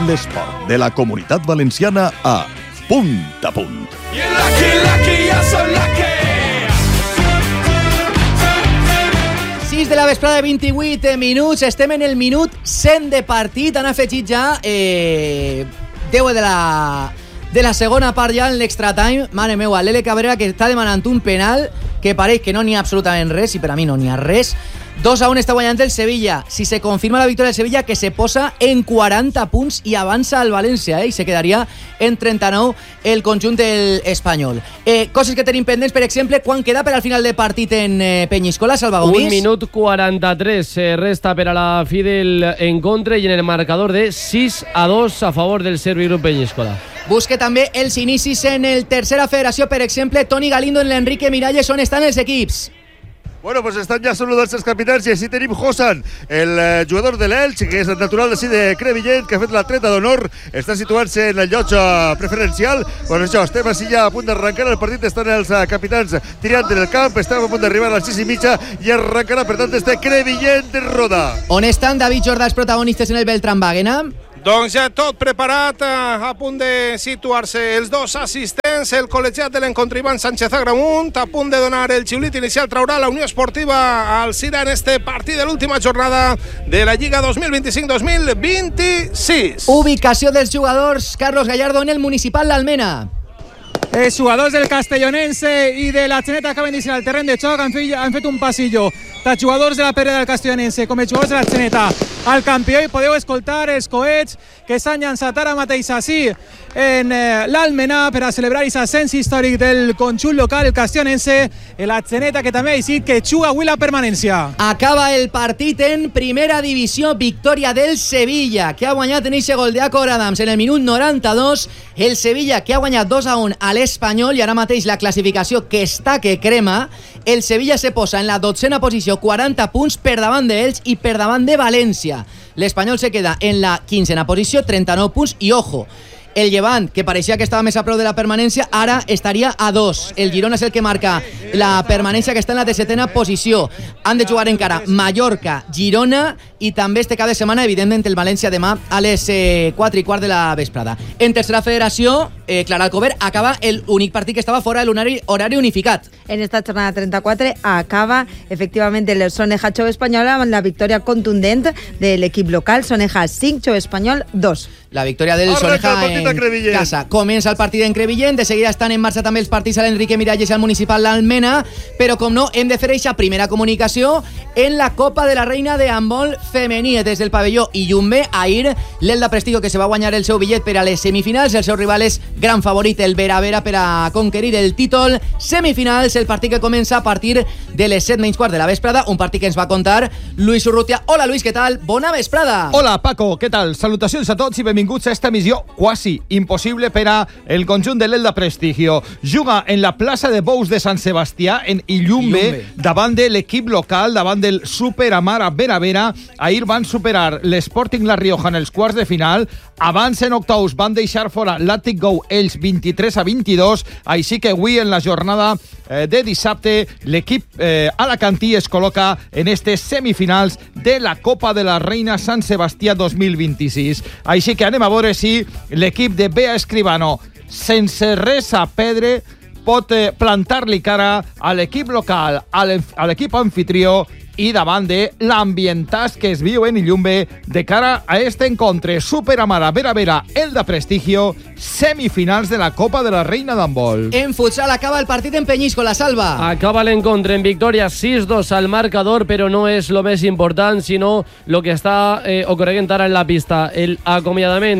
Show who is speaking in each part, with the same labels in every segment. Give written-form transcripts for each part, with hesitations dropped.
Speaker 1: l'esport de la Comunitat Valenciana a Punt a Punt.
Speaker 2: I lucky, ja som lucky.
Speaker 3: 6 de la vesprada de 28 minuts. Estem en el minut 100 de partit. Han afegit ja 10 de la segona part ja en l'extra time. Mare meua, l'Ele Cabrera que està demanant un penal que pareix que no n'hi ha absolutament res, i per a mi no n'hi ha res. 2-1 està guanyant el Sevilla. Si se confirma la victòria del Sevilla, que se posa en 40 punts i avança al València, i se quedaria en 39 el conjunt del Espanyol. Coses que tenim pendents, per exemple, quan queda per al final de partit en Peñíscola, Salva Gomis?
Speaker 4: 1 minut 43 resta per a la fi del encontre i en el marcador de 6-2 a favor del Servigroup Peñíscola.
Speaker 3: Busque també els inicis en el tercera federació, per exemple, Toni Galindo en l'Enrique Miralles, on estan els equips?
Speaker 5: Bueno, pues están ya saludats els capitans i així tenim Josan, el jugador de l'Elx, que és natural d'ací de Crevillent, que ha fet la treta d'honor, està situant-se en el lloc preferencial. Bueno, això, estem així ja a punt d'arrencar el partit, estan els capitans tirant en el camp, estem a punt d'arribar a les 6:30 i arrencarà, per tant, este Crevillent en roda.
Speaker 3: On estan David Jordà, els protagonistes en el Beltrán Wagenham?
Speaker 6: Doncs ja tot preparat, a punt de situar-se els dos assistents, el col·legiat de l'encontre Ivan Sánchez Agramunt, a punt de donar el xiulit inicial, traurà la Unió Esportiva al Cira en este partit de l'última jornada de la Lliga 2025-2026.
Speaker 3: Ubicació dels jugadors, Carlos Gallardo, en el Municipal d'Almena.
Speaker 7: Els jugadors del Castellonense i de la Xeneta acaben d'iniciar el terreny de xoc, han fet un passillo. Els jugadors de la Pedra del Castellonense com els jugadors de la Xeneta al campió, i podeu escoltar els coets que s'han llançat ara mateix així en l'Almenar per a celebrar aquest ascens històric del conjunt local, el Castellonense, la Xeneta, que també ha dit que juga avui la permanència.
Speaker 3: Acaba el partit en primera divisió, victòria del Sevilla, que ha guanyat en eixe gol d'Acor Adams en el minut 92, el Sevilla que ha guanyat 2-1 a l'Espanyol, i ara mateix la classificació que està que crema. El Sevilla se posa en la 12a posició, 40 punts per davant d'ells i per davant de València. L'Espanyol se queda en la 15a posició, 39 punts, i ojo, el Llevant, que pareixia que estava més a prop de la permanència, ara estaria a 2. El Girona és el que marca la permanència, que està en la 17a posició. Han de jugar encara Mallorca, Girona, i també este cap de setmana, evidentment, el València demà a les 4:15 de la vesprada. En tercera federació, Clara Alcover, acaba el únic partit que estava fora de l'horari unificat.
Speaker 8: En esta jornada 34 acaba efectivamente el Soneja Chove Espanyol amb la victòria contundent de l'equip local, Soneja 5, Chove Espanyol 2.
Speaker 3: La victòria del Soneja en casa. Comença el partit en Crevillent, de seguida estan en marxa també els partits a l'Enrique Miralles i al Municipal d'Almena, però com no, hem de fer eixa primera comunicació en la Copa de la Reina de handbol femení. Des del pavelló Iyumbe, ahir l'Elda Prestigio, que se va guanyar el seu bitllet per a les semifinals, el seu rival és gran favorit, el Vera per a conquerir el títol. Semifinals, el partit que comença a partir de les 7:15 de la vesprada, un partit que ens va contar Luis Urrutia. Hola Luis, què tal? Bona vesprada.
Speaker 9: Hola Paco, què tal? Salutacions a tots i benvinguts a esta missió quasi impossible per a el conjunt de l'Elda Prestigio. Juga en la plaça de Bous de Sant Sebastià, en Iyumbe, davant de l'equip local, davant del Super Amara Vera. Ahir van superar l'Sporting La Rioja en els quarts de final. Abans, en octaus, van deixar fora l'Atic Go ells 23-22, així que avui, en la jornada de dissabte, l'equip alacantí es col·loca en estes semifinals de la Copa de la Reina Sant Sebastià 2026. Així que anem a veure si l'equip de Bea Escribano, sense res a perdre, pot plantar-li cara a l'equip local, a l'equip anfitrió, i davant de l'ambientàs que es viu en Iyumbe de cara a este encontre. Super Amara Vera, Elda Prestigio, semifinals de la Copa de la Reina d'handbol.
Speaker 3: En futsal acaba el partit en Peñíscola, Salva.
Speaker 4: Acaba l'encontre en victòria 6-2 al marcador, però no és lo més important, sinó lo que està ocorrent ara en la pista. El acomiadament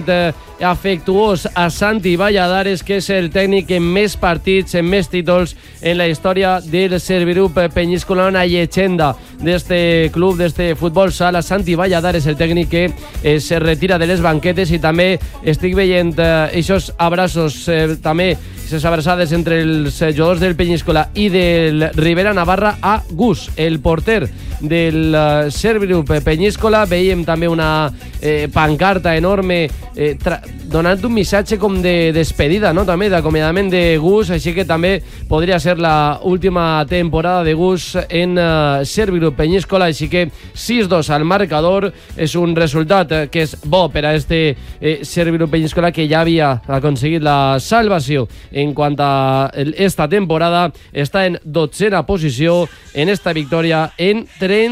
Speaker 4: afectuós a Santi Valladares, que és el tècnic en més partits, en més títols en la història del Servigroup Peñíscola, una llegenda d'este club, d'este futbol sala. Santi Valladares, el tècnic que se retira de les banquetes, i també estic veient aquests abraços també les abraçades entre els jugadors del Peñíscola i del Ribera Navarra a Gus, el porter del Servigroup Peñíscola. Veiem també una pancarta enorme donant un missatge com de despedida, no? També d'acomiadament de Gus, així que també podria ser la última temporada de Gus en Servigroup Peñíscola, així que 6-2 al marcador. És un resultat que és bo per a este Servigroup Peñíscola, que ja havia aconseguit la salvació en quant a esta temporada. Està en 12a posició en esta victòria en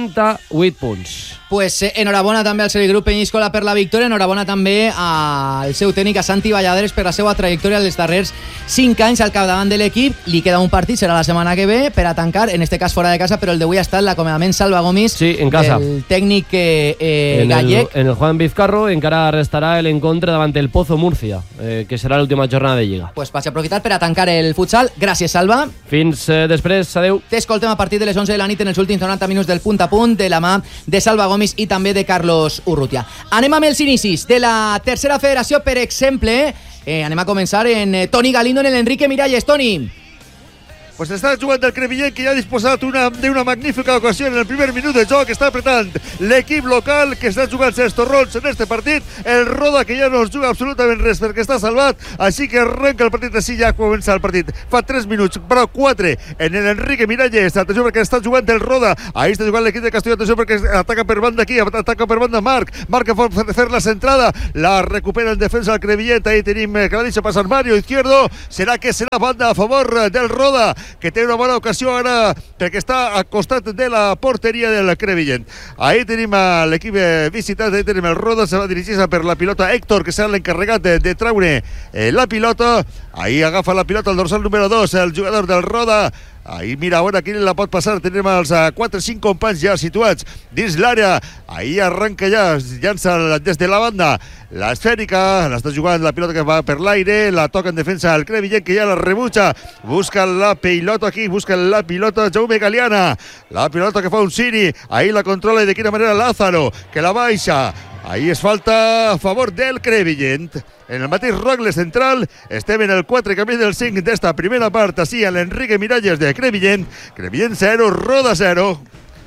Speaker 4: 38 punts.
Speaker 3: Pues enhorabona també al Servigroup Peñíscola per la victòria, enhorabona també al seu tècnic, a Santi Valladares, per la seva trajectòria els darrers 5 anys al capdavant de l'equip. Li queda un partit, serà la setmana que ve, per a tancar, en este cas fora de casa, però el d'avui ha estat l'acomiadament Salva Gomis,
Speaker 4: sí, en casa,
Speaker 3: del tècnic gallec.
Speaker 4: En el Juan Vizcarro encara restarà l'encontre davant el Pozo Murcia, que serà l'última jornada de Lliga.
Speaker 3: Pues vaig aprofitar per a tancar el futsal. Gràcies, Salva.
Speaker 4: Fins després, adeu.
Speaker 3: T'escoltem a partir de les 11 de la nit en els últims 90 minuts del punt a punt, de la mà de Salva Gomis i també de Carlos Urrutia. Anem amb els inicis de la tercera federació, per exemple. Anem a començar en Toni Galindo, en l'Enrique Miralles. Toni.
Speaker 5: Pues està jugant el Crevillent, que ja ha disposat d'una magnífica ocasió en el primer minut de joc. Està apretant l'equip local, que està jugant els torrons en este partit. El Roda, que ja no es juga absolutament res perquè està salvat, així que arrenca el partit. Així ja comença el partit. Fa 3 minuts, però 4 en l'Enrique Miralles. Atenció perquè està jugant el Roda. Ahí està jugant l'equip de Castelló. Atenció perquè ataca per banda aquí, ataca per banda Marc que pot fer la centrada, la recupera en defensa el Crevillent. Ahí tenim que la deixa passar Mario Izquierdo. Serà que serà banda a favor del Roda, que té una bona ocasió ara perquè està al costat de la porteria del Crevillent. Ahí tenim l'equip visitant, ahí tenim el Roda, se va dirigir-se per la pilota Héctor, que serà l'encarregat de traure la pilota. Ahí agafa la pilota el dorsal número 2, el jugador del Roda. Ahí mira, bueno, aquí la pot passar. Tenim els 4-5 companys ja situats dins l'àrea. Ahí arranca ja, llança des de la banda l'esfèrica, l'està jugant la pilota que va per l'aire, la toca en defensa el Crevillent, que ja la rebutja, busca la pilota aquí, busca la pilota Jaume Galiana, la pilota que fa un Ciri, ahí la controla i de quina manera Lázaro, que la baixa. Ahí es falta a favor del Crevillent. En el mateix rogle central estem en el 4 camí del 5 d'esta primera part, així a l'Enrique Miralles de Crevillent. Crevillent 0, Roda 0.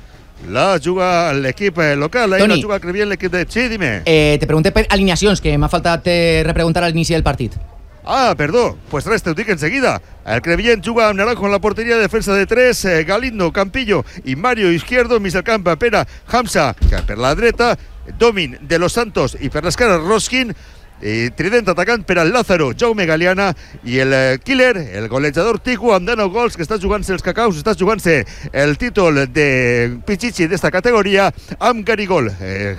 Speaker 5: La juga l'equip local, ahí la juga Crevillent l'equip de... Sí, dime.
Speaker 3: Te pregunté per alineacions, que m'ha faltat repreguntar a l'inici del partit.
Speaker 5: Ah, perdó, pues res, te ho dic enseguida. El Crevillent juga amb Naranjo en la porteria, defensa de 3, Galindo, Campillo i Mario Izquierdo, mig del camp per a Hamza, que per la dreta, Domin de los Santos i per l'esquerra Roskin, trident atacant per al Lázaro, Jaume Galiana, i el killer, el golejador Tico, amb 19 gols, que està jugant-se els cacaus, està jugant-se el títol de Pichichi d'esta categoria amb Garigol.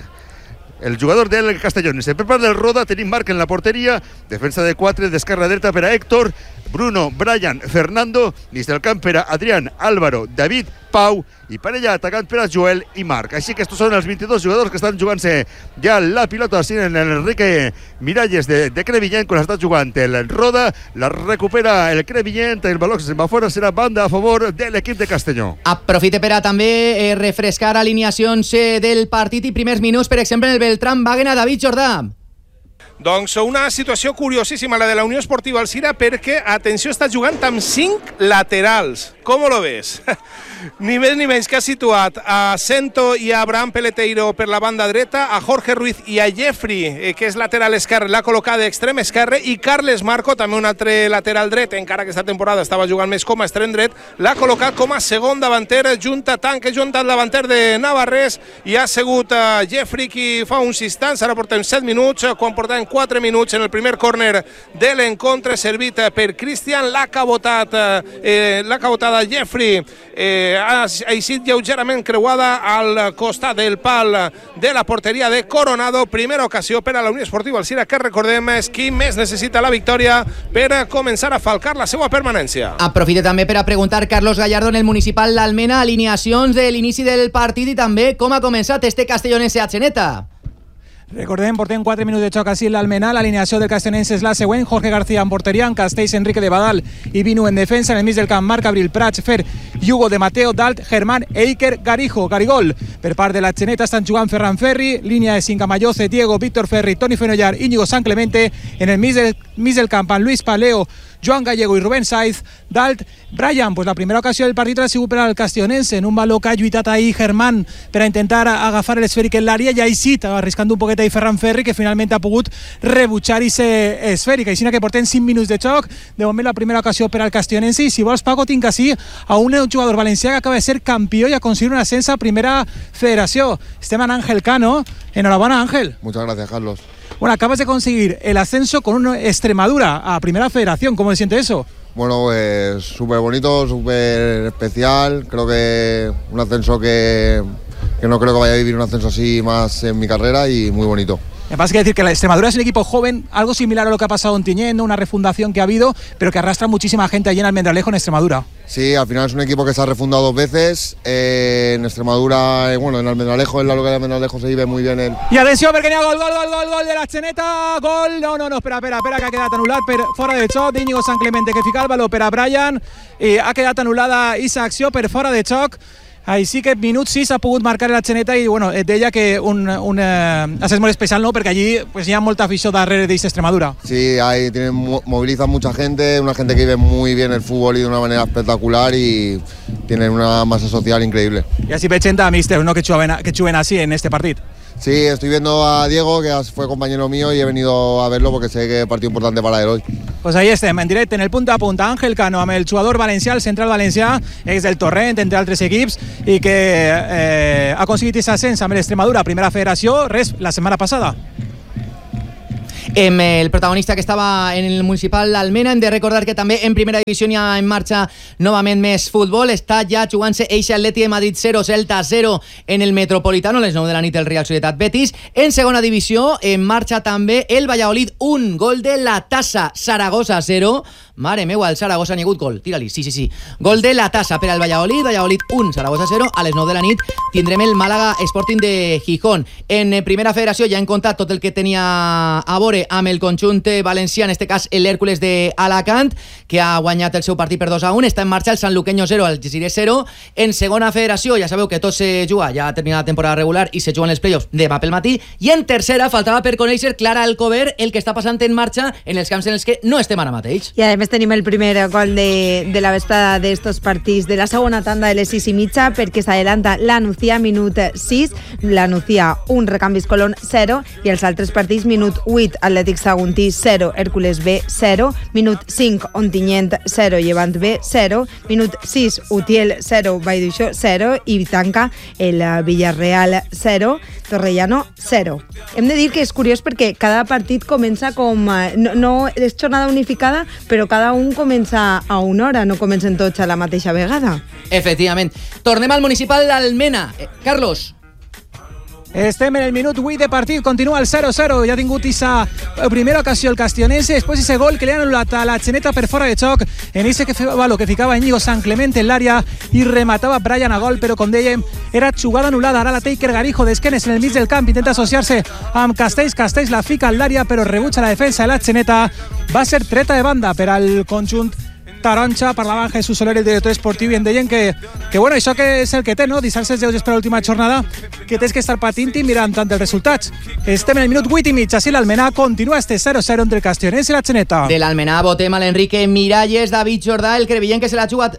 Speaker 5: El jugador del Castellonense. Per part del Roda tenim Marc en la porteria, defensa de 4, d'esquerra dreta per a Héctor, Bruno, Brian, Fernando, dins del camp per a Adrián, Álvaro, David, Pau, i per allà atacant per a Joel i Marc. Així que estos són els 22 jugadors que estan jugant-se ja la pilota així en l'Enrique Miralles de Crevillent, quan està jugant el Roda, la recupera el Crevillent, el valor que se'n va fora serà banda a favor de l'equip de Castelló.
Speaker 3: Aprofite per a també refrescar alineacions del partit i primers minuts, per exemple, en el Beltrán Wagner, David Jordà.
Speaker 6: Doncs una situació curiosíssima la de la Unió Esportiva Alzira, perquè, atenció, està jugant amb 5 laterals. Com lo ves? Ni més ni menys que ha situat a Sento i a Abraham Peleteiro per la banda dreta, a Jorge Ruiz i a Jeffrey, que és lateral esquerre, l'ha col·locat d'extrem esquerre, i Carles Marco, també un altre lateral dret, encara que esta temporada estava jugant més com a extrem dret, l'ha col·locat com a segon davanter, junta al davanter de Navarrés, i ha sigut Jeffrey qui fa uns instants, ara portem 7 minuts, quan portem 4 minuts en el primer córner de l'encontre, servit per Cristian, l'ha cabotada Jeffrey, ha eixit lleugerament creuada al costat del pal de la porteria de Coronado. Primera ocasió per a la Unió Esportiva Alzira, que recordem és qui més necessita la victòria per a començar a falcar la seva permanència.
Speaker 3: Aprofite també per a preguntar Carlos Gallardo en el municipal d'Almena, alineacions de l'inici del partit i també com ha començat este Castellonense Atzeneta.
Speaker 7: Recordem, portem 4 minuts de xoc així l'Almenar. L'alineació del Castellonense és la següent: Jorge García en porteria, en Castells, Enrique de Badal i Vinu en defensa. En el mig del camp, Marc Abril, Prats, Fer, Hugo de Mateo, Dalt, Germán, Eiker, Garigol. Per part de la Xeneta estan jugant Ferran Ferri, línia de 5 Amayoce, Diego, Víctor Ferri, Toni Fenollar, Íñigo San Clemente. En el mig del camp, en Luis Paleo, Joan Gallego i Rubén Saiz. Dalt, Brian, pues la primera ocasió del partit ha sigut per al Castellonense, en un baló que ha lluitat ahir Germán per a intentar agafar l'esfèric en l'àrea, i així, arriscant un poquet ahir Ferran Ferri, que finalment ha pogut rebutjar ese esfèric. Així que portem 5 minuts de xoc, de moment la primera ocasió per al Castellonense, i si vols, Paco, tinc així a un jugador valencià que acaba de ser campió i aconseguir un ascens a Primera Federació. Estem en Ángel Cano. Enhorabuena, Ángel.
Speaker 10: Muchas gracias, Carlos.
Speaker 7: Bueno, acabas de conseguir el ascenso con una Extremadura a Primera Federación. ¿Cómo se siente eso?
Speaker 10: Bueno, pues súper bonito, súper especial. Creo que un ascenso que no creo que vaya a vivir un ascenso así más en mi carrera, y muy bonito.
Speaker 7: Me pasa que decir que la Extremadura es un equipo joven, algo similar a lo que ha pasado en Tiñendo, una refundación que ha habido, pero que arrastra muchísima gente allí en Almendralejo, en Extremadura.
Speaker 10: Sí, al final es un equipo que se ha refundado 2 veces. En Extremadura, bueno, en Almendralejo, en la localidad de Almendralejo se vive muy bien el...
Speaker 7: Y atención, porque gol de la Xeneta, gol, no, espera, que ha quedat anul·lat per fora de xoc d'Íñigo San Clemente, que fica el baló per a Brian, i ha quedat anul·lada aquesta acció per fora de xoc. Així que minut 6 ha pogut marcar la Xeneta, i bueno, et deia que un ascens molt especial, no? Perquè allí pues, hi ha molta afició darrere d'esta Extremadura.
Speaker 10: Sí, ahí movilizan mucha gente, una gente que vive muy bien el fútbol y de una manera espectacular, y tienen una masa social increíble.
Speaker 7: Y así veig gent amics, no? que juguen así en este partit.
Speaker 10: Sí, estoy viendo a Diego, que fue compañero mío, y he venido a verlo porque sé que es partido importante para él hoy.
Speaker 7: Pues ahí estem, en directe, en el punta a punta, Ángel Cano, amb el jugador valencià, el central valencià, ex del Torrent, entre altres equips, i que ha aconseguit aquest ascens amb l'Extremadura, Primera Federació, la setmana passada.
Speaker 3: El protagonista que estava en el Municipal d'Almena. Hem de recordar que també en Primera Divisió hi ha en marxa novament més futbol. Està ja jugant-se eixe Atleti de Madrid 0, Celta 0 en el Metropolitano, a les 9 de la nit el Real Societat Betis. En Segona Divisió en marxa també el Valladolid 1, gol de la Tassa, Saragossa 0. Mare meua, el Saragossa n'hi ha hagut gol. Tira-li, sí. Gol de la Tassa per al Valladolid 1, Saragossa 0. A les 9 de la nit tindrem el Màlaga Sporting de Gijón. En Primera Federació ja hem contat tot el que tenia a veure amb el conjunt valencià, en este cas l'Hèrcules d'Alacant, que ha guanyat el seu partit per 2-1. Està en marxa el Sanluqueño 0, el Algeciras 0. En Segona Federació ja sabeu que tot se juga, ja ha terminat la temporada regular i se juguen els playoffs demà pel matí. I en tercera faltava per conèixer Clara Alcover el que està passant en marxa en els camps en els que no estem ara mateix.
Speaker 8: I a més tenim el primer gol de la vesprada d'estos partits de la segona tanda de les 6:30, perquè s'adelanta la Nucía, minut 6, la Nucía 1, Recanvis Colón 0, i els altres partits, minut 8, Atlètic Saguntí 0, Hèrcules B 0, minut 5, Ontinyent 0, Llevant B 0, minut 6, Utiel 0, Vallduixó 0, i tanca el Villarreal 0, Torrellano 0. Hem de dir que és curiós perquè cada partit comença com... No és jornada unificada, però cada un comença a una hora, no comencen tots a la mateixa vegada.
Speaker 3: Efectivament. Tornem al Municipal d'Almena. Carlos.
Speaker 7: Estem en el minut 8 de partit, continua el 0-0, ja ha tingut aquesta primera ocasió el Castellonense, després ese gol que li han anul·lat a la Xeneta per fora de xoc, en ese baló que ficava Íñigo San Clemente en l'àrea i rematava Brian a gol, però com dèiem, era jugada anul·lada. Ara la Taker Garijo d'esquenes en el mig del camp, intenta associar-se amb Castells la fica a l'àrea, però rebutja la defensa de la Xeneta. Va ser treta de banda per al conjunt taronja. Parlava Jesús Soler, el director esportiu, i em deien que bueno, això que és el que té, no? Dissabtes lleugers per l'última jornada, que tens que estar patint i mirant tant els resultats. Estem en el minut 8 i mig, així l'Almenar continua este 0-0 entre el Castellonense i la Xeneta.
Speaker 3: De l'Almenar votem a l'Enrique Miralles, David Jordà, el crevillent que se l'ha jugat...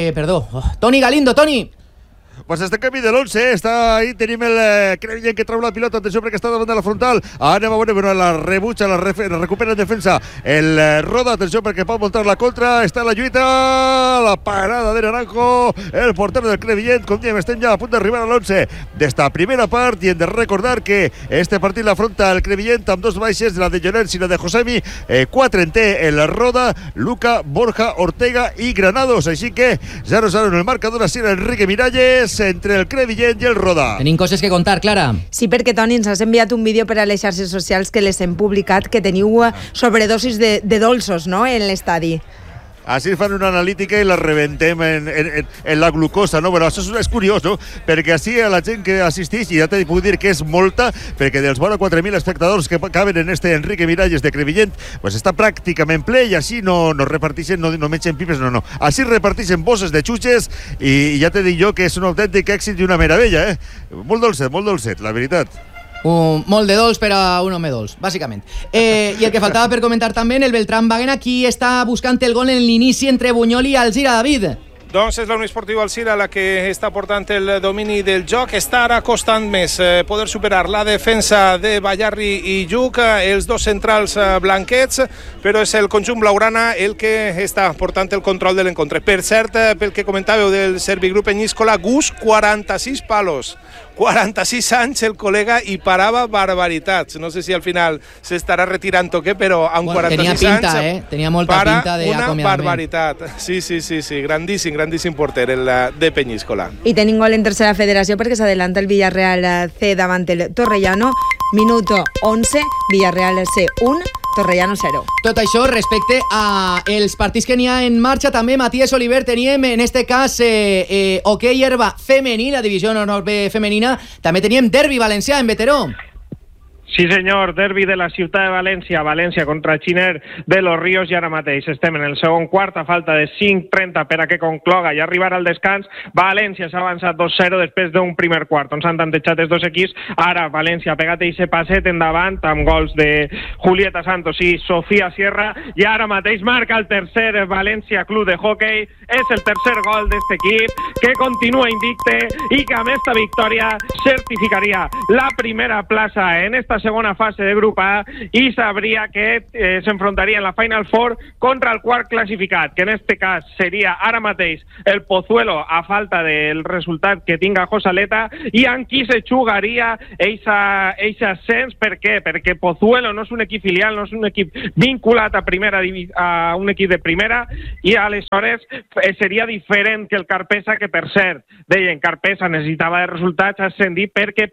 Speaker 3: Toni Galindo, Toni!
Speaker 5: Pues este canvi de l'11, està ahí, tenim el Crevillent que treu la pilota, atenció perquè està davant de la frontal, anem a veure, però la rebutja, la recupera en defensa, el Roda, atenció perquè pot muntar la contra, està la lluita, la parada de Naranjo, el portero del Crevillent, com diem, estem ja a punt d'arribar a l'11 d'esta primera part, i hem de recordar que este partit l'afronta el Crevillent amb 2 baixes, la de Llorens i la de Josemi, 4 en té el Roda, Luca, Borja, Ortega i Granados, així que 0-0 en el marcador, així l'Enrique Miralles entre el Crevillent i el Roda.
Speaker 3: Tenim coses que contar, Clara.
Speaker 8: Sí, perquè, Toni, ens has enviat un vídeo per a les xarxes socials que les hem publicat, que teniu sobredosis de dolços, no?, en l'estadi.
Speaker 5: Així fan una analítica i la rebentem en la glucosa, no? Bueno, això és curiós, no? Perquè així a la gent que assisteix, i ja t'he puc dir que és molta, perquè dels vora 4.000 espectadors que caben en este Enrique Miralles de Crevillent, pues està pràcticament ple, i així no reparteixen, no mengen pipes, no. Així reparteixen bosses de xutxes, i ja t'he dit jo que és un autèntic èxit i una meravella, eh? Molt dolcet, la veritat.
Speaker 3: Molt de dolç per a un home dolç, bàsicament. I el que faltava per comentar també, el Beltrán Baguena, qui està buscant el gol en l'inici entre Bunyol i Alzira, David.
Speaker 6: Doncs és la Unió Esportiva Alzira la que està portant el domini del joc. Està ara costant més poder superar la defensa de Ballarri i Lluc, els dos centrals blanquets, però és el conjunt blaugrana el que està portant el control de l'encontre. Per cert, pel que comentàveu del Servigroup Peñíscola, Gus, 46 palos. 46 anys el col·lega i parava barbaritats. No sé si al final s'estarà retirant o què, però amb 46 anys
Speaker 3: tenia molta pinta de
Speaker 6: una barbaritat. Sí, grandíssim porter, el de Peñíscola.
Speaker 8: I tenim gol en tercera federació perquè s'adelanta el Villarreal C davant el Torrellano. Minuto 11, Villarreal C 1, Torrellano 0.
Speaker 3: Tot això respecte a els partits que n'hi ha en marxa. També, Matías Oliver, teníem en este cas hoquei herba femení, la divisió honor B femenina. També teníem derbi valencià en Veteró.
Speaker 11: Sí senyor, derbi de la ciutat de València, València contra Xiner de los Ríos, i ara mateix estem en el segon quart, a falta de 5:30 per a que concloga i arribar al descans. València s'ha avançat 2-0 després d'un primer quart on s'han tantejat els dos equips. Ara València ha pegat eixe passet endavant amb gols de Julieta Santos i Sofía Sierra, i ara mateix marca el tercer València Club de Hockey. És el tercer gol d'este equip que continua invicte i que amb esta victòria certificaria la primera plaça en esta segona fase de grup A i sabria que s'enfrontaria en la Final Four contra el quart classificat, que en este cas seria ara mateix el Pozuelo, a falta del resultat que tinga Josaleta, i amb qui se jugaria eixe ascens. Per què? Perquè Pozuelo no és un equip filial, no és un equip vinculat a un equip de primera, i aleshores seria diferent que el Carpesa, que per cert, deien Carpesa necessitava de resultats ascendir perquè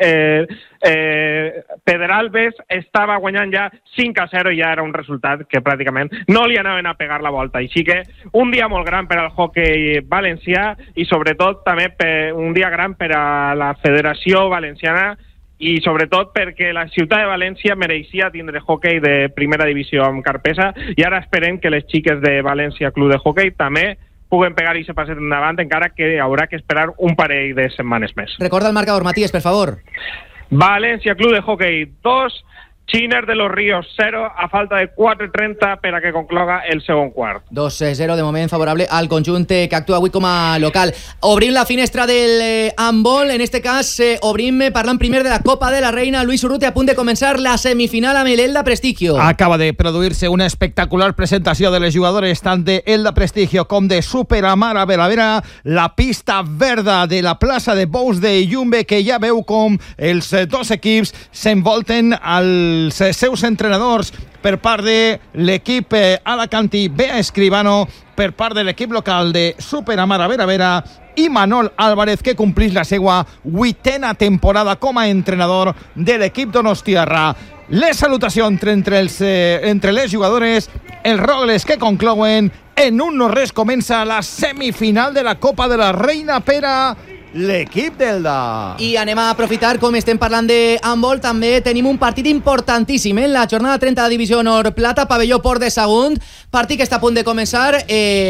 Speaker 11: Pedralbes estava guanyant ja 5-0 i ja era un resultat que pràcticament no li anaven a pegar la volta. Així que un dia molt gran per al hoquei valencià i sobretot també un dia gran per a la Federació Valenciana i sobretot perquè la ciutat de València mereixia tindre hoquei de primera divisió amb Carpesa, i ara esperem que les xiques de València Club de Hockey també puguen pegar i se passet endavant, encara que haurà que esperar un parell de setmanes més.
Speaker 3: Recorda el marcador, Matías, per favor.
Speaker 11: València Club de Hockey 2, Xiner de los Ríos 0, a falta de 4:30 per a que concloga el segon quart.
Speaker 3: 2-0 de moment favorable al conjunt que actua avui com a local. Obrim la finestra del handbol, en este cas obrim parlant primer de la Copa de la Reina. Luis Urrutia, a punt de començar la semifinal amb el Elda Prestigio.
Speaker 9: Acaba de produir-se una espectacular presentació de les jugadores tant de Elda Prestigio com de Super Amara Velavera, la pista verda de la plaça de Bous de Llumbe, que ja veu com els dos equips s'envolten als seus entrenadors per part de l'equip alacantí, Bea Escribano, per part de l'equip local de Super Amara Veravera, i Manol Álvarez, que complís la seva 8a temporada com a entrenador de l'equip donostiarra. Les salutacions entre les jugadores, els rogles que conclouen. En un no res comença la semifinal de la Copa de la Reina per a l'equip d'Elda.
Speaker 3: I anem a aprofitar, com estem parlant de handbol, també tenim un partit importantíssim en la jornada 30 de Divisió Honor Plata, pavelló Port de Sagunt, partit que està a punt de començar,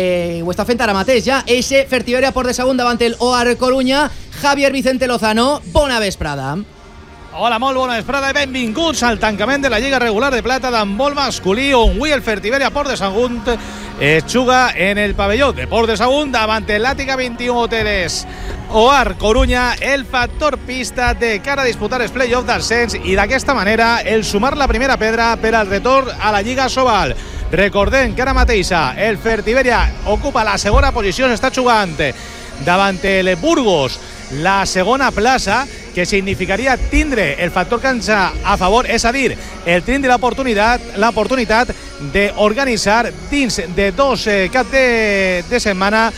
Speaker 3: ho està fent ara mateix ja, eixe Fertiberia Port de Sagunt davant el OAR Corunya. Javier Vicente Lozano, bona vesprada.
Speaker 12: Hola, molt bona vesprada i benvinguts al tancament de la Lliga Regular de Plata d'handbol masculí, on avui el Fertiberia Port de Sagunt es juga en el pavelló de Port de Sagunt davant el Àtica 21 Hoteles. OAR Corunya, el factor pista de cara a disputar els play-off d'ascens i d'aquesta manera el sumar la primera pedra per al retorn a la Lliga Sobal. Recordem que ara mateixa el Fertiberia ocupa la segona posició, s'està jugant davant el Burgos la segona plaça, que significaria tindre el factor cansa a favor, és a dir, el tindre l'oportunitat d'organitzar dins de dos caps de setmana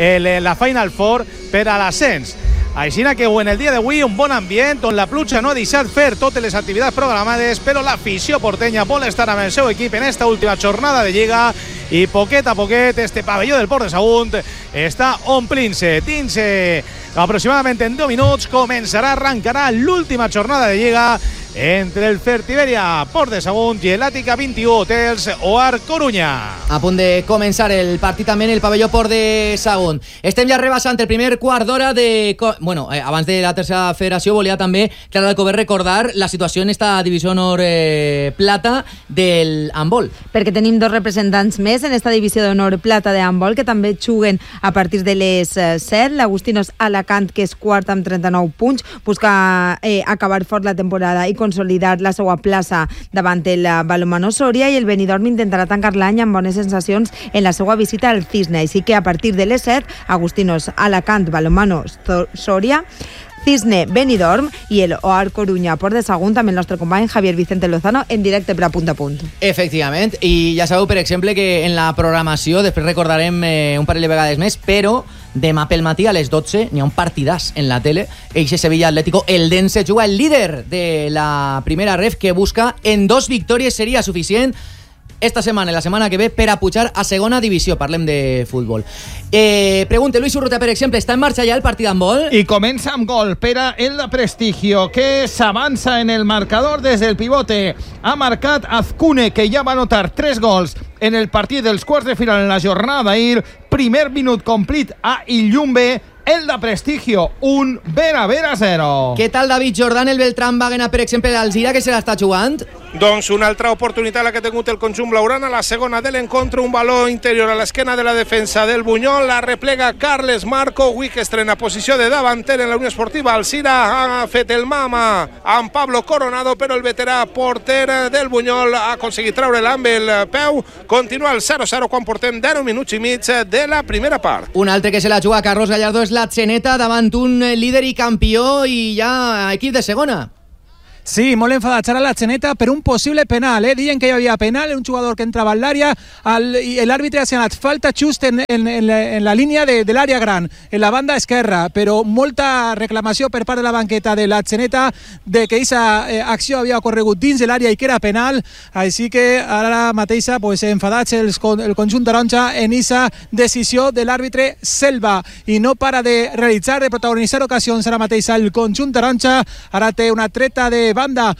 Speaker 12: la Final Four per a l'ascens. Així que en el dia d'avui un bon ambient on la pluja no ha deixat fer totes les activitats programades, però l'afició portenya vol estar amb el seu equip en esta última jornada de Lliga i poquet a poquet este pavelló del Port de Sagunt està omplint-se. Dins aproximadament en 10 minuts arrencarà l'última jornada de Lliga entre el Fertiberia Port de Sagunt i l'Àtica 21 Hotels Oar Corunya.
Speaker 3: A punt de començar el partit també en el pavelló Port de Sagunt. Estem ja rebassant el primer quart d'hora de... Bueno, abans de la tercera federació volia també, Clara Alcover, recordar la situació en esta divisió honor plata del handbol.
Speaker 8: Perquè tenim dos representants més en esta divisió d'honor plata de handbol que també juguen a partir de les 7. L'Agustinos Alacant, que és quart amb 39 punts, busca acabar fort la temporada i consolidar la seva plaça davant el Balonmano Soria, i el Benidorm intentarà tancar l'any amb bones sensacions en la seva visita al Cisne. Així que a partir de les 7, Agustinos Alacant, Balonmano Soria, Cisne, Benidorm i el Oar Corunya Port de Sagunt, amb el nostre company Javier Vicente Lozano en directe per a Punt a Punt.
Speaker 3: Efectivament, i ja sabeu, per exemple, que en la programació, després recordarem un parell de vegades més, però demà pel matí a les 12 n'hi ha un partidàs en la tele. Eixe Sevilla Atlético Eldense juga el líder de la primera ref, que busca en 2 victòries seria suficient esta setmana i la setmana que ve per a pujar a segona divisió. Parlem de futbol. Pregunta Luis Urrutia, per exemple, està en marxa ja el partit d'handbol?
Speaker 9: I comença amb gol per a Elda Prestigio, que s'avança en el marcador des del pivote. Ha marcat Azcune, que ja va anotar 3 gols en el partit dels quarts de final en la jornada d'ahir. Primer minut complit a Illumbe. Elda Prestigio, un Vera 0.
Speaker 3: Què tal, David Jordan, el Beltrán Wagner, per exemple, l'Alzira, que se l'està jugant?
Speaker 6: Doncs una altra oportunitat la que ha tingut el conjunt blaugrana, la segona de l'encontre, un baló interior a l'esquena de la defensa del Bunyol, la replega Carles Marco, avui que estrena posició de davanter en la Unió Esportiva Alzira, ha fet el mama amb Pablo Coronado, però el veterà porter del Bunyol ha aconseguit treure amb el peu. Continua el 0-0 quan portem 10 minuts i mig de la primera part.
Speaker 3: Un altre que se la juga Carlos Gallardo és la Xeneta, davant un líder i campió i ja equip de segona.
Speaker 7: Sí, molt enfadats ara la Xeneta per un possible penal. Diuen que hi havia penal, un jugador que entrava a l'àrea i l'àrbitre ha assenyalat falta just en la línia de l'àrea gran, en la banda esquerra, però molta reclamació per part de la banqueta de la Xeneta de que aquesta acció havia ocorregut dins de l'àrea i que era penal. Així que ara mateixa enfadats el conjunt taronja en aquesta decisió de l'àrbitre Selva, i no para de realitzar, de protagonitzar ocasions ara mateixa el conjunt taronja. Ara té una treta de banda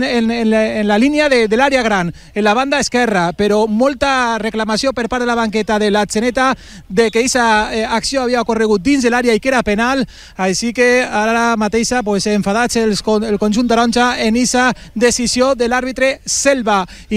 Speaker 7: en la línia de l'àrea gran, en la banda esquerra, però molta reclamació per part de la banqueta de la Xeneta de que aquesta acció havia ocorregut dins de l'àrea i que era penal. Així que ara mateixa enfadats el conjunt taronja en aquesta decisió de l'àrbitre Selva.